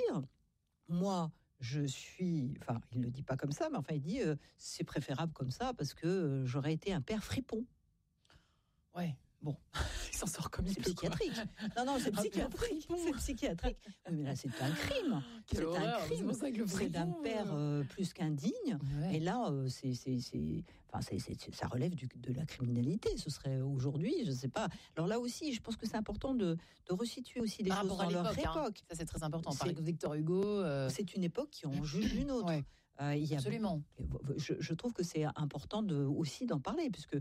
dire, moi, il ne le dit pas comme ça, mais enfin, il dit, c'est préférable comme ça parce que j'aurais été un père fripon. Ouais, bon, il s'en sort comme il peut. C'est psychiatrique. Non, c'est psychiatrique. C'est psychiatrique. Oui, mais là, c'est un crime. C'est un crime. C'est d'un père plus qu'indigne. Ouais. Et là, ça relève de la criminalité. Ce serait aujourd'hui, je ne sais pas. Alors là aussi, je pense que c'est important de resituer aussi les choses dans leur époque. Ça, c'est très important. Par exemple, Victor Hugo. C'est une époque qui en juge une autre. Ouais. Absolument. Je trouve que c'est important aussi d'en parler, puisque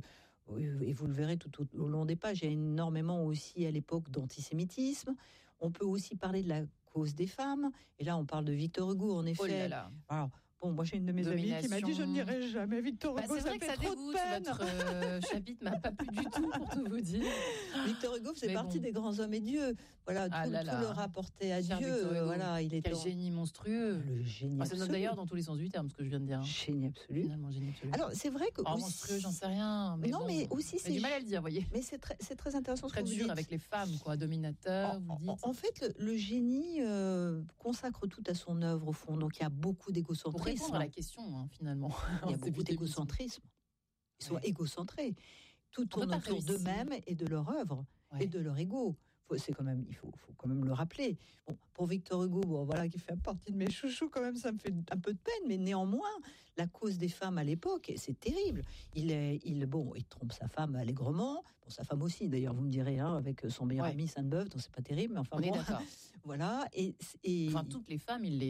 et vous le verrez tout au long des pages, il y a énormément aussi à l'époque d'antisémitisme. On peut aussi parler de la cause des femmes. Et là, on parle de Victor Hugo, en effet. Oh là là. Alors, bon, moi j'ai une de mes amies qui m'a dit je ne lirai jamais Victor Hugo, c'est vrai que ça dégoûte. Votre chapitre m'a pas plu du tout, pour tout vous dire. Victor Hugo faisait partie des grands hommes et Dieu. Voilà, tout le rapportait à Dieu. Voilà, il était génie monstrueux. Le génie absolu. C'est d'ailleurs dans tous les sens du terme ce que je viens de dire. Génie absolu. Finalement, génie absolu. Alors c'est vrai que aussi... monstrueux, j'en sais rien. Mais non, mais aussi c'est du mal à le dire, vous voyez. Mais c'est très intéressant. Très dur avec les femmes, quoi, dominateur. Vous dites. En fait, le génie consacre tout à son œuvre au fond. Donc il y a beaucoup d'égocentrisme. Pour répondre à la question. Finalement. Il y a beaucoup d'égocentrisme. Ils sont égocentrés. Tout tourne autour d'eux-mêmes et de leur œuvre et de leur ego. Il faut quand même le rappeler. Bon, pour Victor Hugo, qui fait partie de mes chouchous, quand même, ça me fait un peu de peine, mais néanmoins, la cause des femmes à l'époque, c'est terrible. Il trompe sa femme allègrement, sa femme aussi, d'ailleurs, vous me direz, avec son meilleur ami Sainte-Beuve, donc c'est pas terrible, mais enfin on est d'accord. Voilà. Et toutes les femmes, il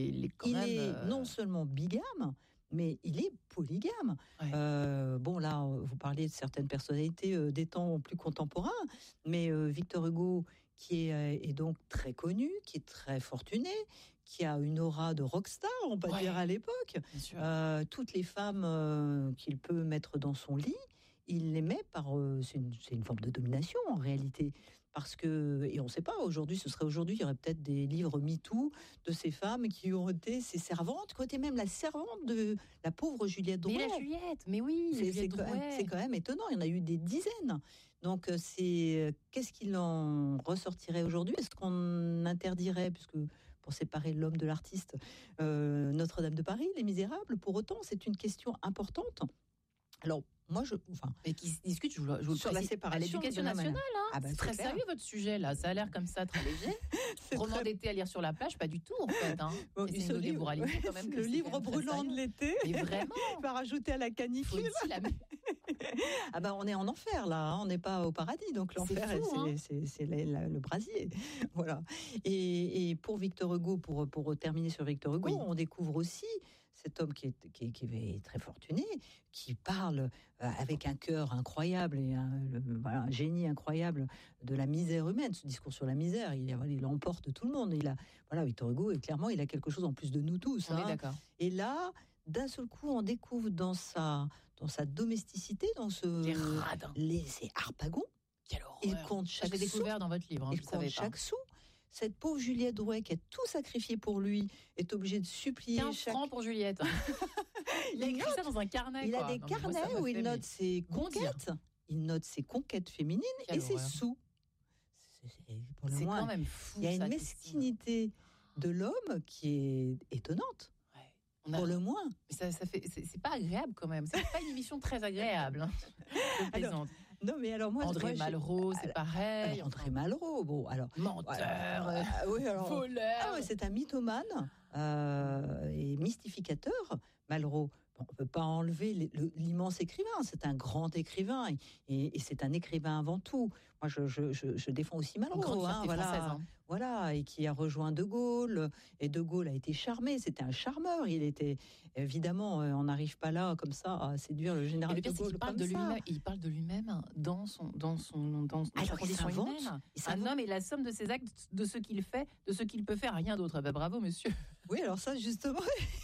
est non seulement bigame, mais il est polygame. Ouais. Là, vous parliez de certaines personnalités des temps plus contemporains, mais Victor Hugo, qui est donc très connu, qui est très fortuné, qui a une aura de rockstar, on peut dire à l'époque. Toutes les femmes qu'il peut mettre dans son lit, il les met c'est une forme de domination en réalité. Parce que, et on ne sait pas, aujourd'hui, il y aurait peut-être des livres MeToo de ces femmes qui ont été ses servantes, qui ont été même la servante de la pauvre Juliette Drouet. Mais la Juliette, mais oui, c'est quand même étonnant, il y en a eu des dizaines. Donc, qu'est-ce qu'il en ressortirait aujourd'hui ? Est-ce qu'on interdirait, puisque pour séparer l'homme de l'artiste, Notre-Dame de Paris, Les Misérables ? Pour autant, c'est une question importante. Alors, mais qui se discute, je vous sur la séparation à l'éducation nationale. C'est très sérieux votre sujet là. Ça a l'air comme ça très léger. Roman d'été à lire sur la plage, pas du tout en fait. Ce livre, quand même, le livre brûlant de l'été. Mais vraiment, il va rajouter à la canicule. On est en enfer là. On n'est pas au paradis, donc l'enfer c'est le brasier. Voilà. Et pour Victor Hugo, pour terminer sur Victor Hugo, on découvre aussi cet homme qui est très fortuné, qui parle avec un cœur incroyable et un génie incroyable de la misère humaine. Ce discours sur la misère, il emporte tout le monde. Victor Hugo, clairement, il a quelque chose en plus de nous tous. On est d'accord. Et là, d'un seul coup, on découvre dans sa domesticité, c'est Harpagon. Quelle horreur. Il compte chaque sou. Je l'ai découvert dans votre livre. Il compte chaque sou. Cette pauvre Juliette Drouet qui a tout sacrifié pour lui est obligée de supplier 15 francs pour Juliette. Il a écrit ça dans un carnet. Il a des carnets où il note ses conquêtes. Il note ses conquêtes féminines et ses sous. Pour le moins, quand même fou. Il y a une mesquinité de l'homme qui est étonnante. Pour le moins. Mais ça fait, c'est pas agréable quand même. C'est pas une émission très agréable. Alors moi, André Malraux, c'est pareil. André Malraux, menteur, voleur. C'est un mythomane et mystificateur, Malraux. On ne peut pas enlever l'immense écrivain. C'est un grand écrivain et c'est un écrivain avant tout. Moi, je défends aussi Malraux. Voilà, et qui a rejoint De Gaulle. Et De Gaulle a été charmé. C'était un charmeur. Il était évidemment, on n'arrive pas là comme ça à séduire le général de Gaulle comme ça. Il parle de lui-même dans sa condition humaine. Un homme est la somme de ses actes, de ce qu'il fait, de ce qu'il peut faire. Rien d'autre. Bravo, monsieur. Oui, alors ça, justement.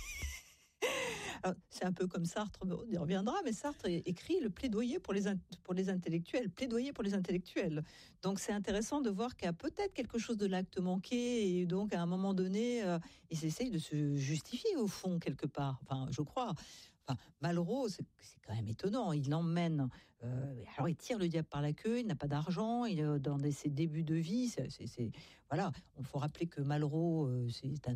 Alors, c'est un peu comme Sartre, on y reviendra, mais Sartre écrit le plaidoyer pour les intellectuels, plaidoyer pour les intellectuels. Donc c'est intéressant de voir qu'il y a peut-être quelque chose de l'acte manqué, et donc à un moment donné, ils essayent de se justifier au fond quelque part. Enfin, je crois. Malraux, c'est quand même étonnant. Il l'emmène. Alors, il tire le diable par la queue. Il n'a pas d'argent. Il est dans ses débuts de vie. Voilà. Il faut rappeler que Malraux, c'est un